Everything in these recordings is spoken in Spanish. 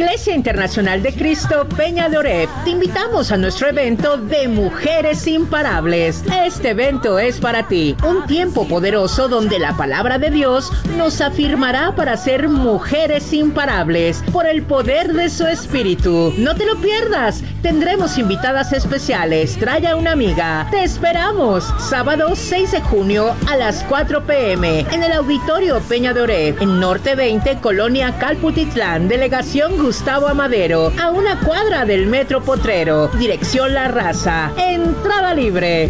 Iglesia Internacional de Cristo Peña de Oreb, te invitamos a nuestro evento de Mujeres Imparables. Este evento es para ti, un tiempo poderoso donde la palabra de Dios nos afirmará para ser mujeres imparables por el poder de su Espíritu. No te lo pierdas, tendremos invitadas especiales, trae a una amiga. Te esperamos, sábado 6 de junio a las 4 p.m. en el Auditorio Peña de Oreb, en Norte 20, Colonia Calputitlán, Delegación Gustavo Amadero, a una cuadra del Metro Potrero, dirección La Raza, entrada libre.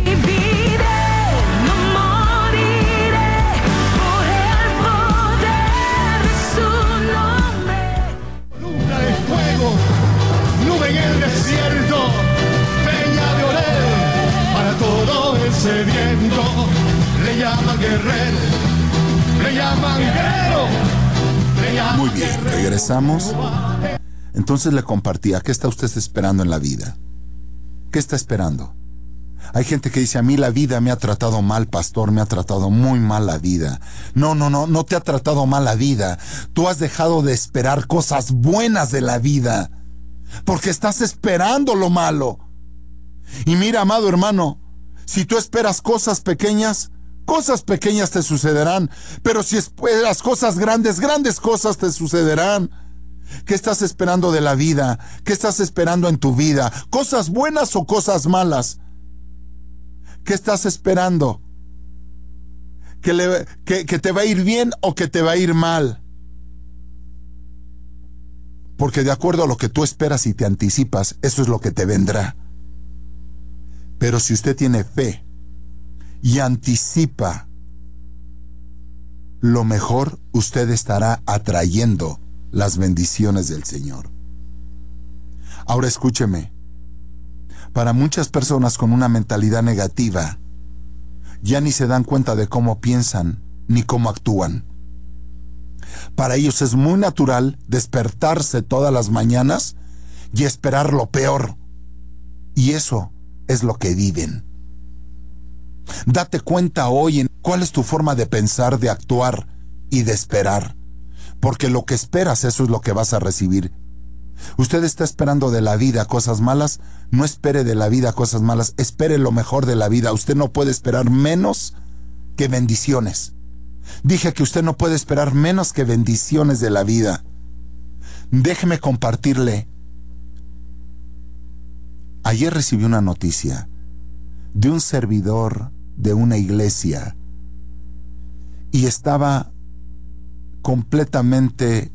Columna de fuego, nube en el desierto, Peña de Oreb, para todo el sediento, le llaman guerrero, le llaman guerrero, le llaman. Muy bien, regresamos. Entonces le compartía, ¿qué está usted esperando en la vida? ¿Qué está esperando? Hay gente que dice, a mí la vida me ha tratado mal, pastor, me ha tratado muy mal la vida. No te ha tratado mal la vida. Tú has dejado de esperar cosas buenas de la vida, porque estás esperando lo malo. Y mira, amado hermano, si tú esperas cosas pequeñas te sucederán. Pero si esperas cosas grandes, grandes cosas te sucederán. ¿Qué estás esperando de la vida? ¿Qué estás esperando en tu vida? ¿Cosas buenas o cosas malas? ¿Qué estás esperando? ¿Que te va a ir bien o que te va a ir mal? Porque de acuerdo a lo que tú esperas y te anticipas, eso es lo que te vendrá. Pero si usted tiene fe y anticipa lo mejor, usted estará atrayendo las bendiciones del Señor. Ahora escúcheme. Para muchas personas con una mentalidad negativa, ya ni se dan cuenta de cómo piensan ni cómo actúan. Para ellos es muy natural despertarse todas las mañanas y esperar lo peor. Y eso es lo que viven. Date cuenta hoy en cuál es tu forma de pensar, de actuar y de esperar. Porque lo que esperas, eso es lo que vas a recibir. Usted está esperando de la vida cosas malas, no espere de la vida cosas malas, espere lo mejor de la vida. Usted no puede esperar menos que bendiciones. Dije que usted no puede esperar menos que bendiciones de la vida. Déjeme compartirle. Ayer recibí una noticia de un servidor de una iglesia y estaba completamente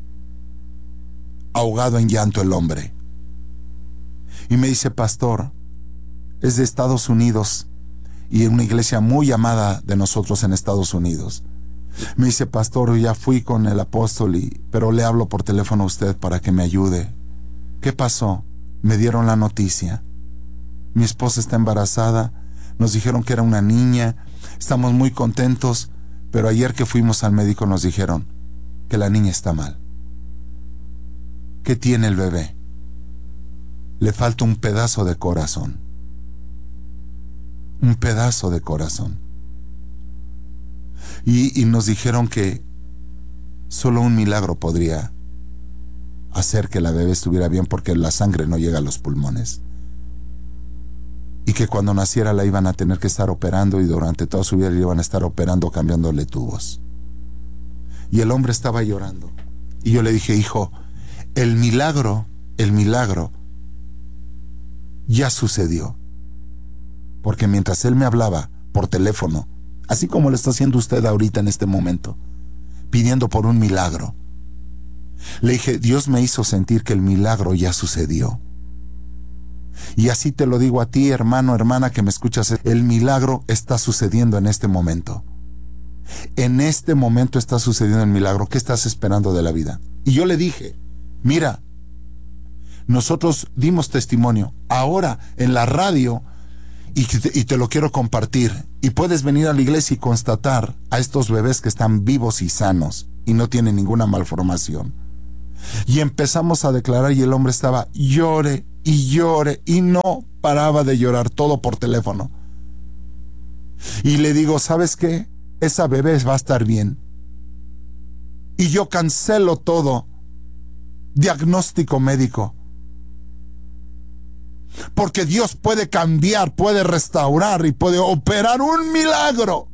ahogado en llanto el hombre. Y me dice, pastor, es de Estados Unidos y una iglesia muy amada de nosotros en Estados Unidos. Me dice, pastor, ya fui con el apóstol, pero le hablo por teléfono a usted para que me ayude. ¿Qué pasó? Me dieron la noticia. Mi esposa está embarazada, nos dijeron que era una niña, estamos muy contentos, pero ayer que fuimos al médico nos dijeron que la niña está mal. ¿Qué tiene el bebé? Le falta un pedazo de corazón. Un pedazo de corazón. Y nos dijeron que solo un milagro podría hacer que la bebé estuviera bien, porque la sangre no llega a los pulmones. Y que cuando naciera la iban a tener que estar operando, y durante toda su vida le iban a estar operando, cambiándole tubos. Y el hombre estaba llorando. Y yo le dije, hijo, el milagro ya sucedió. Porque mientras él me hablaba por teléfono, así como lo está haciendo usted ahorita en este momento, pidiendo por un milagro, le dije, Dios me hizo sentir que el milagro ya sucedió. Y así te lo digo a ti, hermano, hermana, que me escuchas, el milagro está sucediendo en este momento. En este momento está sucediendo el milagro. ¿Qué estás esperando de la vida? Y yo le dije, mira, nosotros dimos testimonio ahora en la radio y te lo quiero compartir. Y puedes venir a la iglesia y constatar a estos bebés que están vivos y sanos y no tienen ninguna malformación. Y empezamos a declarar, y el hombre estaba llore y no paraba de llorar, todo por teléfono. Y le digo, ¿sabes qué? Esa bebé va a estar bien. Y yo cancelo todo diagnóstico médico. Porque Dios puede cambiar, puede restaurar y puede operar un milagro.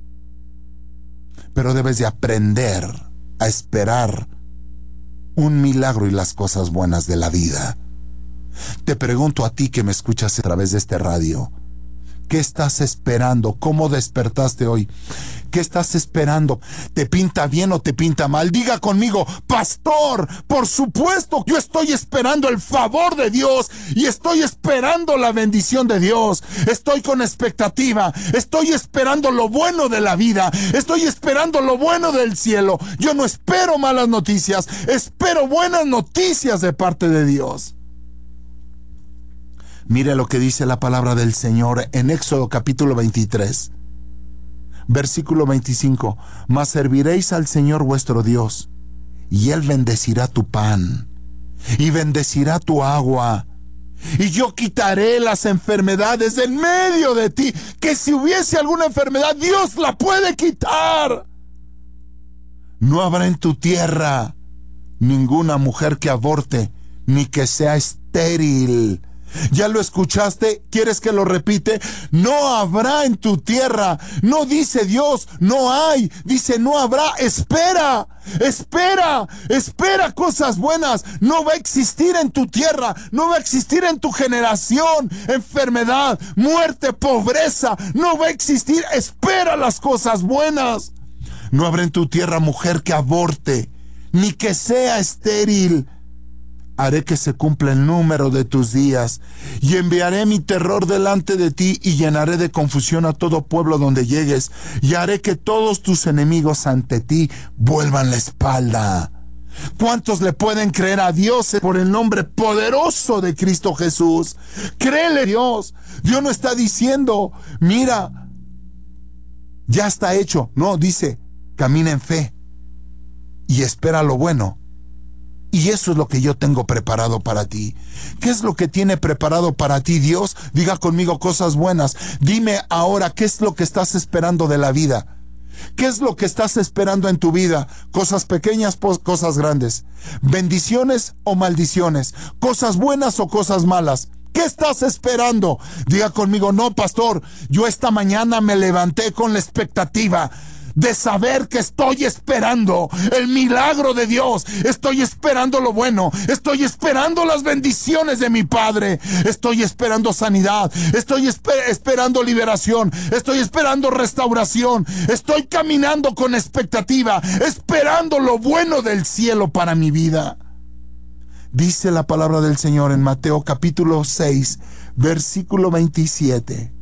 Pero debes de aprender a esperar un milagro y las cosas buenas de la vida. Te pregunto a ti que me escuchas a través de este radio, ¿qué estás esperando? ¿Cómo despertaste hoy? ¿Qué estás esperando? ¿Te pinta bien o te pinta mal? Diga conmigo, pastor, por supuesto, yo estoy esperando el favor de Dios y estoy esperando la bendición de Dios. Estoy con expectativa, estoy esperando lo bueno de la vida, estoy esperando lo bueno del cielo. Yo no espero malas noticias, espero buenas noticias de parte de Dios. Mire lo que dice la palabra del Señor en Éxodo capítulo 23, versículo 25. Mas serviréis al Señor vuestro Dios, y Él bendecirá tu pan, y bendecirá tu agua, y yo quitaré las enfermedades en medio de ti, que si hubiese alguna enfermedad, Dios la puede quitar. No habrá en tu tierra ninguna mujer que aborte, ni que sea estéril. ¿Ya lo escuchaste? ¿Quieres que lo repite? No habrá en tu tierra. No dice Dios, no hay. Dice no habrá. Espera, espera, espera cosas buenas. No va a existir en tu tierra. No va a existir en tu generación. Enfermedad, muerte, pobreza. No va a existir. Espera las cosas buenas. No habrá en tu tierra mujer que aborte, ni que sea estéril. Haré que se cumpla el número de tus días, y enviaré mi terror delante de ti, y llenaré de confusión a todo pueblo donde llegues, y haré que todos tus enemigos ante ti vuelvan la espalda. ¿Cuántos le pueden creer a Dios por el nombre poderoso de Cristo Jesús? Créele a Dios. Dios no está diciendo, mira, ya está hecho. No, dice, camina en fe y espera lo bueno. Y eso es lo que yo tengo preparado para ti. ¿Qué es lo que tiene preparado para ti Dios? Diga conmigo cosas buenas. Dime ahora, ¿qué es lo que estás esperando de la vida? ¿Qué es lo que estás esperando en tu vida? Cosas pequeñas, cosas grandes. Bendiciones o maldiciones. Cosas buenas o cosas malas. ¿Qué estás esperando? Diga conmigo, no, pastor, yo esta mañana me levanté con la expectativa de saber que estoy esperando el milagro de Dios. Estoy esperando lo bueno. Estoy esperando las bendiciones de mi Padre. Estoy esperando sanidad. Estoy esperando liberación. Estoy esperando restauración. Estoy caminando con expectativa, esperando lo bueno del cielo para mi vida. Dice la palabra del Señor en Mateo capítulo 6, versículo 27.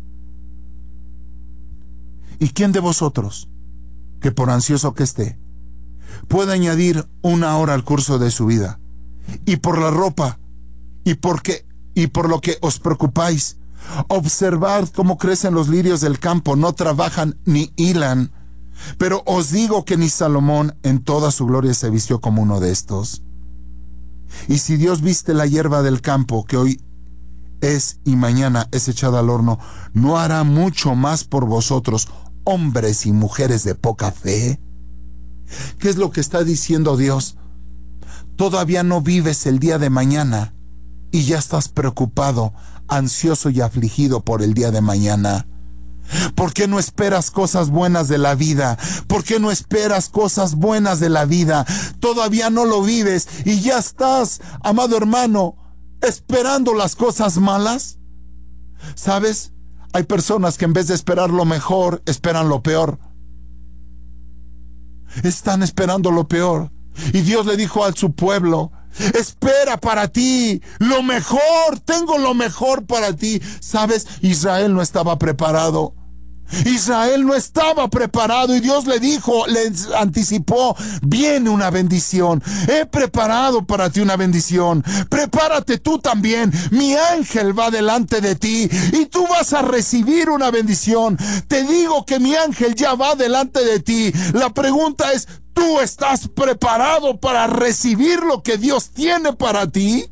¿Y quién de vosotros, que por ansioso que esté, puede añadir una hora al curso de su vida? Y por la ropa, y por lo que os preocupáis, observad cómo crecen los lirios del campo, no trabajan ni hilan. Pero os digo que ni Salomón en toda su gloria se vistió como uno de estos. Y si Dios viste la hierba del campo, que hoy es y mañana es echada al horno, ¿no hará mucho más por vosotros, hombres y mujeres de poca fe? ¿Qué es lo que está diciendo Dios? Todavía no vives el día de mañana y ya estás preocupado, ansioso y afligido por el día de mañana. ¿Por qué no esperas cosas buenas de la vida? ¿Por qué no esperas cosas buenas de la vida? Todavía no lo vives y ya estás, amado hermano, esperando las cosas malas. ¿Sabes? Hay personas que en vez de esperar lo mejor, esperan lo peor. Están esperando lo peor. Y Dios le dijo a su pueblo, espera para ti lo mejor, tengo lo mejor para ti. ¿Sabes? Israel no estaba preparado. Israel no estaba preparado y Dios le dijo, le anticipó, viene una bendición. He preparado para ti una bendición. Prepárate tú también. Mi ángel va delante de ti y tú vas a recibir una bendición. Te digo que mi ángel ya va delante de ti. La pregunta es, ¿tú estás preparado para recibir lo que Dios tiene para ti?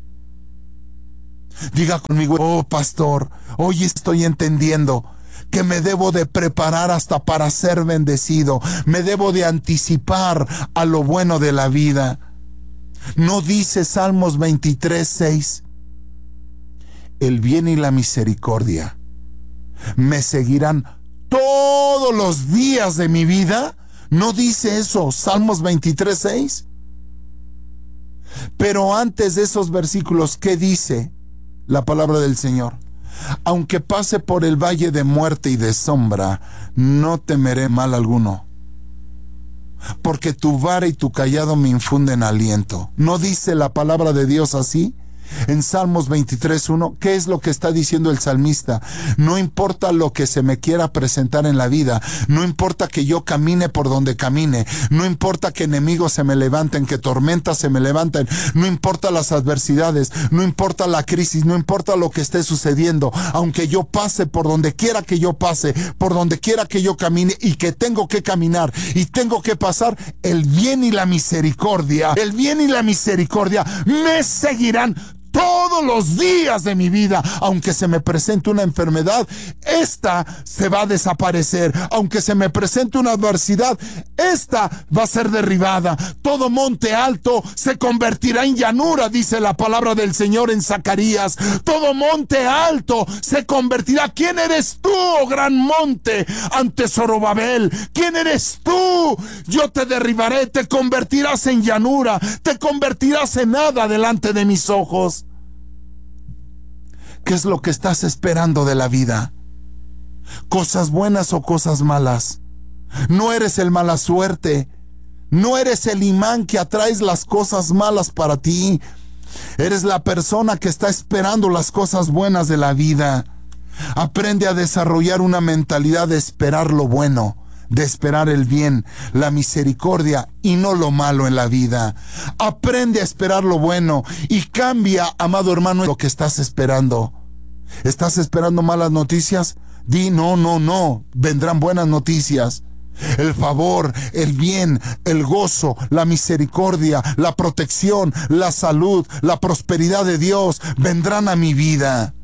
Diga conmigo, oh pastor, hoy estoy entendiendo que me debo de preparar hasta para ser bendecido. Me debo de anticipar a lo bueno de la vida. ¿No dice Salmos 23:6? El bien y la misericordia me seguirán todos los días de mi vida. ¿No dice eso Salmos 23:6? Pero antes de esos versículos, ¿qué dice la palabra del Señor? Aunque pase por el valle de muerte y de sombra, no temeré mal alguno, porque tu vara y tu cayado me infunden aliento. ¿No dice la palabra de Dios así? En Salmos 23:1, ¿qué es lo que está diciendo el salmista? No importa lo que se me quiera presentar en la vida, no importa que yo camine por donde camine, no importa que enemigos se me levanten, que tormentas se me levanten, no importa las adversidades, no importa la crisis, no importa lo que esté sucediendo, aunque yo pase por donde quiera que yo pase, por donde quiera que yo camine y que tengo que caminar y tengo que pasar, el bien y la misericordia me seguirán todos los días de mi vida. Aunque se me presente una enfermedad, esta se va a desaparecer. Aunque se me presente una adversidad, esta va a ser derribada. Todo monte alto se convertirá en llanura, dice la palabra del Señor en Zacarías. Todo monte alto se convertirá. ¿Quién eres tú, oh gran monte, ante Zorobabel? ¿Quién eres tú? Yo te derribaré, te convertirás en llanura, te convertirás en nada delante de mis ojos. ¿Qué es lo que estás esperando de la vida? ¿Cosas buenas o cosas malas? No eres el mala suerte. No eres el imán que atraes las cosas malas para ti. Eres la persona que está esperando las cosas buenas de la vida. Aprende a desarrollar una mentalidad de esperar lo bueno, de esperar el bien, la misericordia y no lo malo en la vida. Aprende a esperar lo bueno y cambia, amado hermano, lo que estás esperando. ¿Estás esperando malas noticias? Di no, vendrán buenas noticias. El favor, el bien, el gozo, la misericordia, la protección, la salud, la prosperidad de Dios vendrán a mi vida.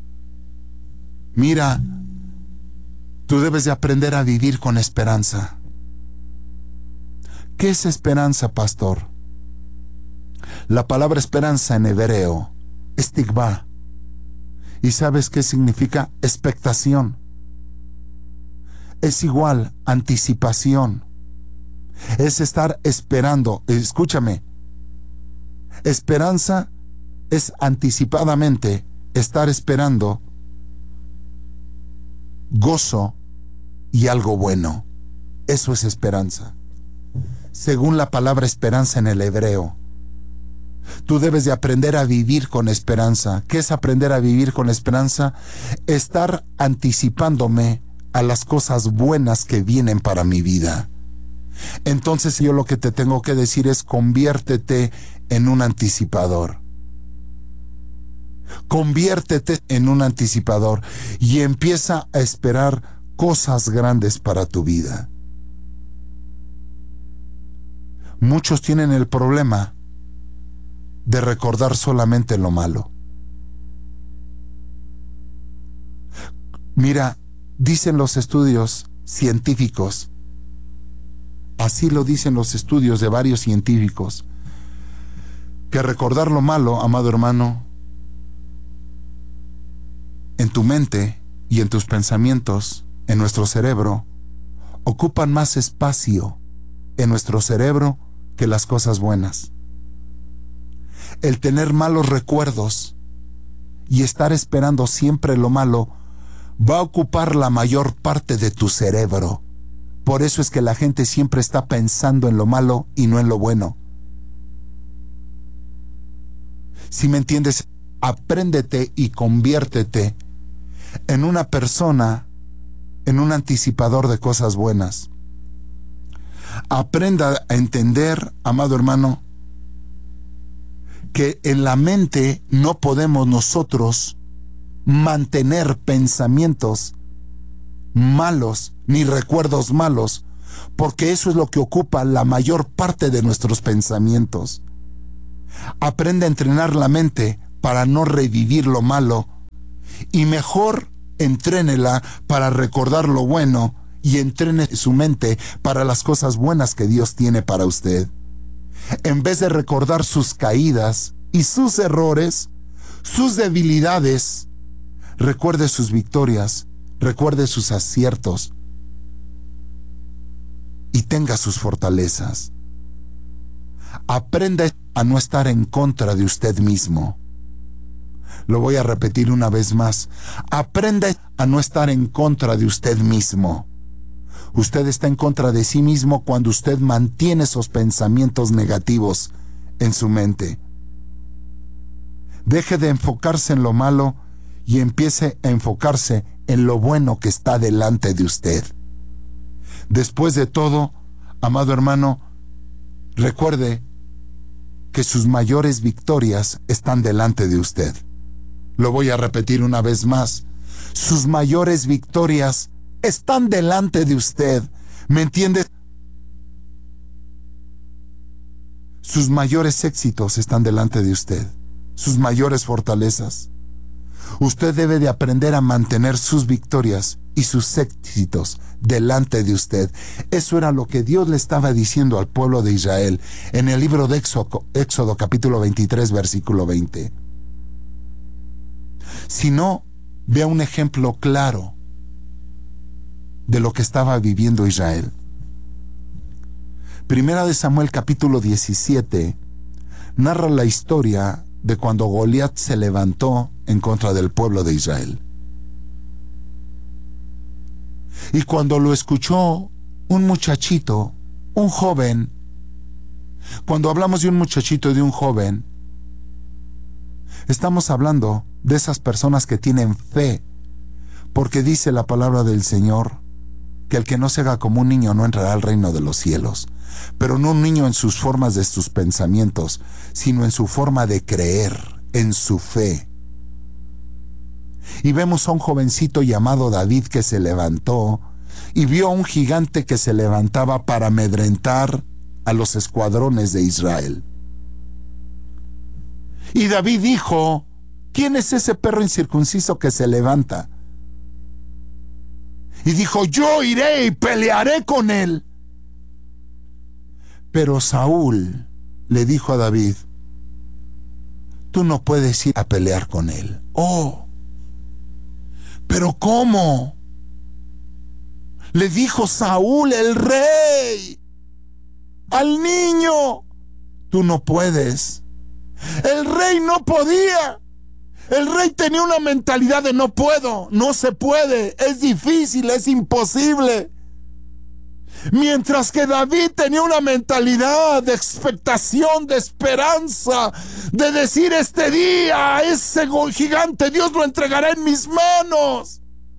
Mira, tú debes de aprender a vivir con esperanza. ¿Qué es esperanza, pastor? La palabra esperanza en hebreo es tikvá. ¿Y sabes qué significa? Expectación. Es igual, anticipación. Es estar esperando. Escúchame. Esperanza es anticipadamente estar esperando gozo y algo bueno. Eso es esperanza. Según la palabra esperanza en el hebreo, tú debes de aprender a vivir con esperanza. ¿Qué es aprender a vivir con esperanza? Estar anticipándome a las cosas buenas que vienen para mi vida. Entonces yo lo que te tengo que decir es: conviértete en un anticipador. Conviértete en un anticipador y empieza a esperar cosas grandes para tu vida. Muchos tienen el problema de recordar solamente lo malo. Mira, dicen los estudios científicos, así lo dicen los estudios de varios científicos, que recordar lo malo, amado hermano, en tu mente y en tus pensamientos, en nuestro cerebro, ocupan más espacio en nuestro cerebro que las cosas buenas. El tener malos recuerdos y estar esperando siempre lo malo va a ocupar la mayor parte de tu cerebro. Por eso es que la gente siempre está pensando en lo malo y no en lo bueno. Si me entiendes, apréndete y conviértete en una persona, en un anticipador de cosas buenas. Aprenda a entender, amado hermano, que en la mente no podemos nosotros mantener pensamientos malos ni recuerdos malos, porque eso es lo que ocupa la mayor parte de nuestros pensamientos. Aprende a entrenar la mente para no revivir lo malo y mejor entrénela para recordar lo bueno y entrene su mente para las cosas buenas que Dios tiene para usted. En vez de recordar sus caídas y sus errores, sus debilidades, recuerde sus victorias, recuerde sus aciertos y tenga sus fortalezas. Aprenda a no estar en contra de usted mismo. Lo voy a repetir una vez más. Aprenda a no estar en contra de usted mismo. Usted está en contra de sí mismo cuando usted mantiene esos pensamientos negativos en su mente. Deje de enfocarse en lo malo y empiece a enfocarse en lo bueno que está delante de usted. Después de todo, amado hermano, recuerde que sus mayores victorias están delante de usted. Lo voy a repetir una vez más. Sus mayores victorias están delante de usted. ¿Me entiende? Sus mayores éxitos están delante de usted. Sus mayores fortalezas. Usted debe de aprender a mantener sus victorias y sus éxitos delante de usted. Eso era lo que Dios le estaba diciendo al pueblo de Israel en el libro de Éxodo capítulo 23, versículo 20. Si no, vea un ejemplo claro de lo que estaba viviendo Israel. Primera de Samuel capítulo 17 narra la historia de cuando Goliat se levantó en contra del pueblo de Israel. Y cuando lo escuchó un muchachito, un joven, cuando hablamos de un muchachito y de un joven, estamos hablando de esas personas que tienen fe, porque dice la palabra del Señor que el que no se haga como un niño no entrará al reino de los cielos. Pero no un niño en sus formas de sus pensamientos, sino en su forma de creer, en su fe. Y vemos a un jovencito llamado David que se levantó y vio a un gigante que se levantaba para amedrentar a los escuadrones de Israel. Y David dijo: ¿quién es ese perro incircunciso que se levanta? Y dijo: yo iré y pelearé con él. Pero Saúl le dijo a David: tú no puedes ir a pelear con él. Oh, ¿pero cómo? Le dijo Saúl, el rey, al niño: tú no puedes. El rey no podía. El rey tenía una mentalidad de no puedo, no se puede, es difícil, es imposible. Mientras que David tenía una mentalidad de expectación, de esperanza, de decir: este día, ese gigante, Dios lo entregará en mis manos.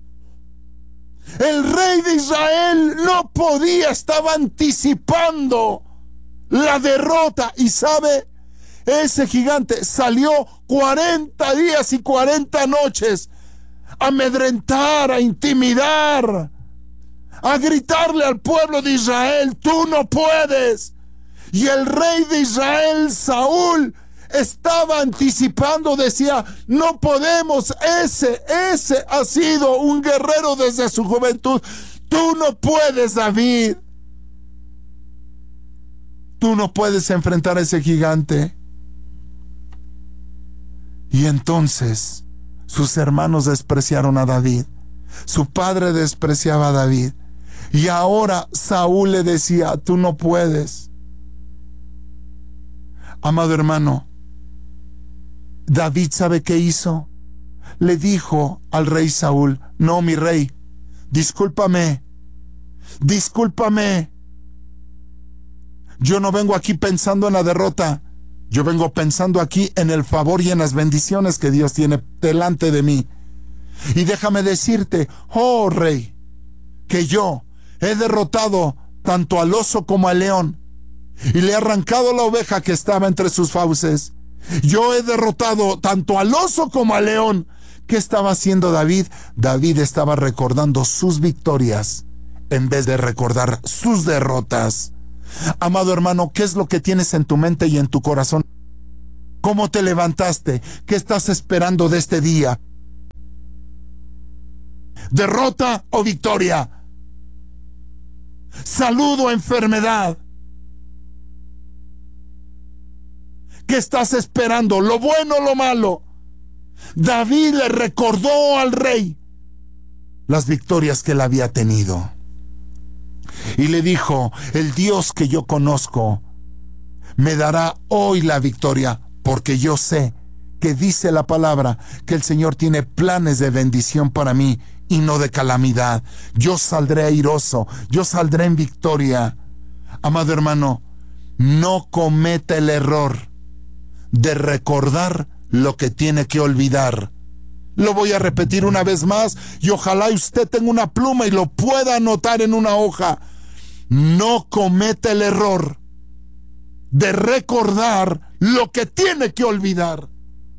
El rey de Israel no podía, estaba anticipando la derrota. Y sabe, ese gigante salió 40 días y 40 noches a amedrentar, a intimidar, a gritarle al pueblo de Israel: tú no puedes. Y el rey de Israel, Saúl, estaba anticipando, decía: no podemos, ese ha sido un guerrero desde su juventud. Tú no puedes, David. Tú no puedes enfrentar a ese gigante. Y entonces sus hermanos despreciaron a David. Su padre despreciaba a David. Y ahora Saúl le decía: tú no puedes. Amado hermano, David, ¿sabe qué hizo? Le dijo al rey Saúl: no, mi rey, discúlpame. Yo no vengo aquí pensando en la derrota. Yo vengo pensando aquí en el favor y en las bendiciones que Dios tiene delante de mí. Y déjame decirte, oh rey, que yo he derrotado tanto al oso como al león, y le he arrancado la oveja que estaba entre sus fauces. Yo he derrotado tanto al oso como al león. ¿Qué estaba haciendo David? David estaba recordando sus victorias en vez de recordar sus derrotas. Amado hermano, ¿qué es lo que tienes en tu mente y en tu corazón? ¿Cómo te levantaste? ¿Qué estás esperando de este día? ¿Derrota o victoria? ¿Salud o enfermedad? ¿Qué estás esperando? ¿Lo bueno o lo malo? David le recordó al rey las victorias que él había tenido. Y le dijo, el Dios que yo conozco me dará hoy la victoria, porque yo sé que dice la palabra que el Señor tiene planes de bendición para mí y no de calamidad. Yo saldré airoso, yo saldré en victoria. Amado hermano, no cometa el error de recordar lo que tiene que olvidar. Lo voy a repetir una vez más y ojalá usted tenga una pluma y lo pueda anotar en una hoja. No cometa el error de recordar lo que tiene que olvidar.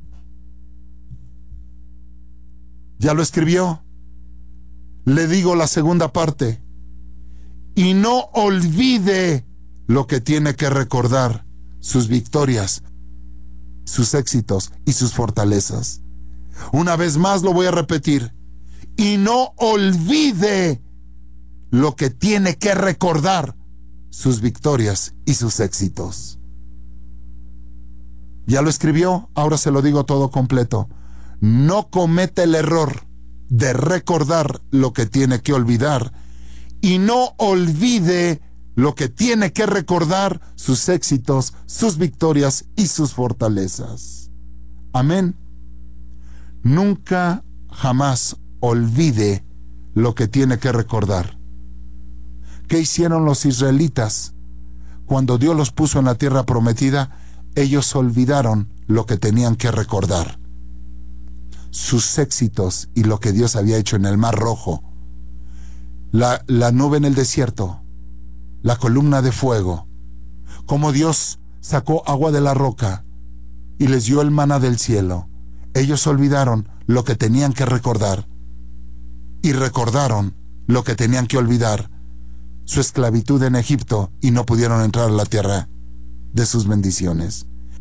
¿Ya lo escribió? Le digo la segunda parte. Y no olvide lo que tiene que recordar: sus victorias, sus éxitos y sus fortalezas. Una vez más lo voy a repetir. Y no olvide lo que tiene que recordar: sus victorias y sus éxitos. ¿Ya lo escribió? Ahora se lo digo todo completo. No cometa el error de recordar lo que tiene que olvidar, y no olvide lo que tiene que recordar: sus éxitos, sus victorias y sus fortalezas. Amén. Nunca, jamás olvide lo que tiene que recordar. ¿Qué hicieron los israelitas? Cuando Dios los puso en la tierra prometida, ellos olvidaron lo que tenían que recordar: sus éxitos y lo que Dios había hecho en el Mar Rojo, la nube en el desierto, la columna de fuego, cómo Dios sacó agua de la roca y les dio el maná del cielo. Ellos olvidaron lo que tenían que recordar y recordaron lo que tenían que olvidar: su esclavitud en Egipto, y no pudieron entrar a la tierra de sus bendiciones.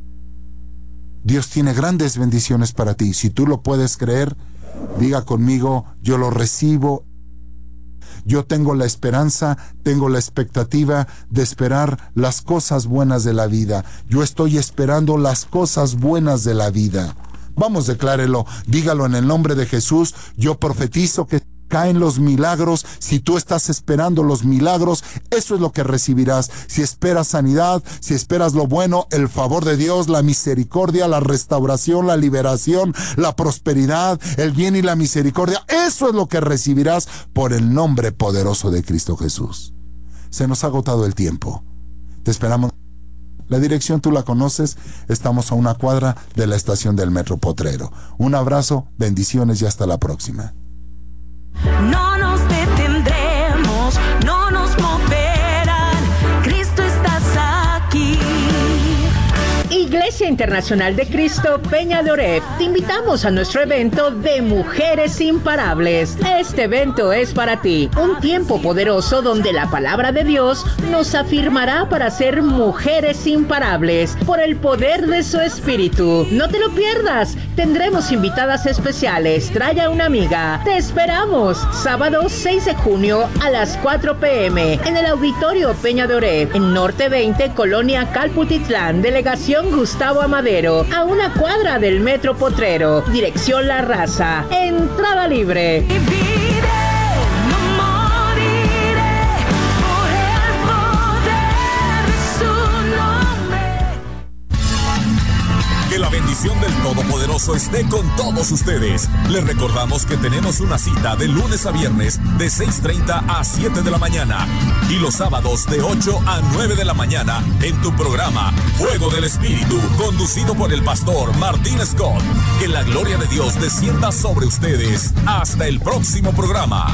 Dios tiene grandes bendiciones para ti. Si tú lo puedes creer, diga conmigo: yo lo recibo. Yo tengo la esperanza, tengo la expectativa de esperar las cosas buenas de la vida. Yo estoy esperando las cosas buenas de la vida. Vamos, declárelo, dígalo en el nombre de Jesús. Yo profetizo que caen los milagros. Si tú estás esperando los milagros, eso es lo que recibirás. Si esperas sanidad, si esperas lo bueno, el favor de Dios, la misericordia, la restauración, la liberación, la prosperidad, el bien y la misericordia, eso es lo que recibirás por el nombre poderoso de Cristo Jesús. Se nos ha agotado el tiempo. Te esperamos. La dirección tú la conoces. Estamos a una cuadra de la estación del Metro Potrero. Un abrazo, bendiciones y hasta la próxima. No nos detendremos, no nos moverán. Cristo, estás aquí. Iglesia Internacional de Cristo Peña de Oreb, te invitamos a nuestro evento de Mujeres Imparables. Este evento es para ti, un tiempo poderoso donde la palabra de Dios nos afirmará para ser mujeres imparables por el poder de su Espíritu. No te lo pierdas, tendremos invitadas especiales, trae a una amiga. Te esperamos, sábado 6 de junio a las 4 p.m. en el Auditorio Peña de Oreb, en Norte 20, Colonia Calputitlán, Delegación Gustavo Amadero, a una cuadra del Metro Potrero, dirección La Raza, entrada libre. Viviré, no moriré, por el poder de su nombre. Que la bendición del Todopoderoso esté con todos ustedes. Les recordamos que tenemos una cita de lunes a viernes de 6:30 a 7 de la mañana y los sábados de 8 a 9 de la mañana en tu programa Fuego del Espíritu, conducido por el pastor Martín Scott. Que la gloria de Dios descienda sobre ustedes. Hasta el próximo programa.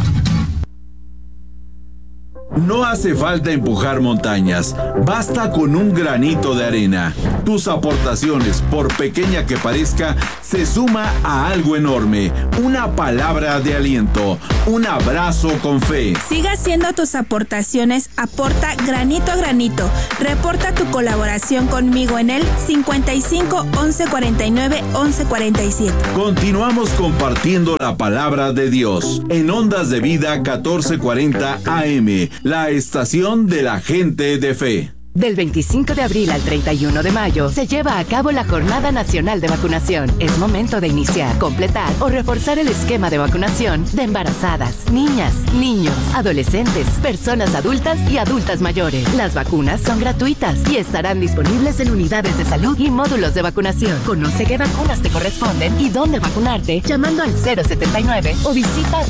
No hace falta empujar montañas, basta con un granito de arena. Tus aportaciones, por pequeña que parezca, se suma a algo enorme. Una palabra de aliento, un abrazo con fe. Siga haciendo tus aportaciones, aporta granito a granito. Reporta tu colaboración conmigo en el 55 11 49 11 47. Continuamos compartiendo la palabra de Dios en Ondas de Vida 1440 AM. La estación de la gente de fe. Del 25 de abril al 31 de mayo se lleva a cabo la Jornada Nacional de Vacunación. Es momento de iniciar, completar o reforzar el esquema de vacunación de embarazadas, niñas, niños, adolescentes, personas adultas y adultas mayores. Las vacunas son gratuitas y estarán disponibles en unidades de salud y módulos de vacunación. Conoce qué vacunas te corresponden y dónde vacunarte llamando al 079 o visita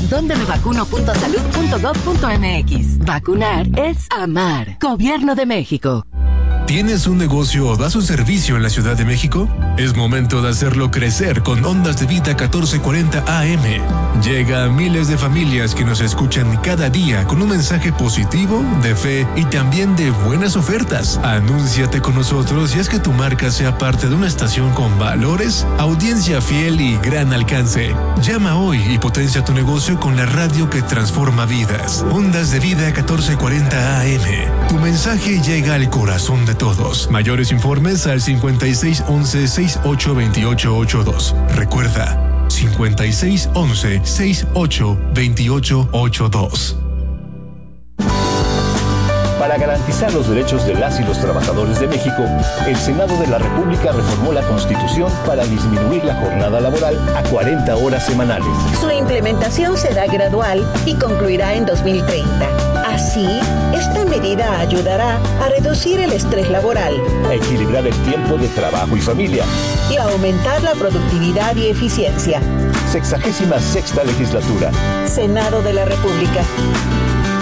dondemevacuno.salud.gov.mx. Vacunar es amar. Gobierno de México. ¿Tienes un negocio o das un servicio en la Ciudad de México? Es momento de hacerlo crecer con Ondas de Vida 1440 AM. Llega a miles de familias que nos escuchan cada día con un mensaje positivo, de fe y también de buenas ofertas. Anúnciate con nosotros y haz que tu marca sea parte de una estación con valores, audiencia fiel y gran alcance. Llama hoy y potencia tu negocio con la radio que transforma vidas. Ondas de Vida 1440 AM. Tu mensaje llega al corazón de todos. Mayores informes al 5611-682882. Recuerda, 5611-682882. Para garantizar los derechos de las y los trabajadores de México, el Senado de la República reformó la Constitución para disminuir la jornada laboral a 40 horas semanales. Su implementación será gradual y concluirá en 2030. Así, esta medida ayudará a reducir el estrés laboral, a equilibrar el tiempo de trabajo y familia y a aumentar la productividad y eficiencia. 66ª legislatura. Senado de la República.